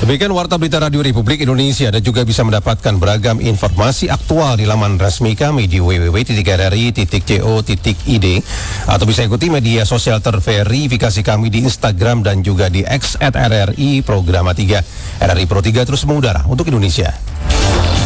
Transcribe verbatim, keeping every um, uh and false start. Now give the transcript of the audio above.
Demikian Warta Berita Radio Republik Indonesia. Dan juga bisa mendapatkan beragam informasi aktual di laman resmi kami di w w w titik r r i titik co titik i d atau bisa ikuti media sosial terverifikasi kami di Instagram dan juga di X at R R I Programa tiga. R R I Pro tiga terus mengudara untuk Indonesia.